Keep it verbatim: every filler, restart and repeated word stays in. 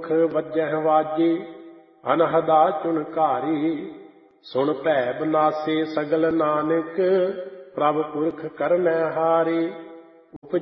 ਮੁਖ ਵੱਜਹਿ ਵਾਜੇ, ਅਨਹਦਾ ਚੁਣਕਾਰੀ। ਸੁਣ ਭੈ ਬਨਾਸੇ ਸਗਲ ਨਾਨਕ, ਪ੍ਰਭ ਪੁਰਖ ਕਰਨੈ ਹਾਰੇ।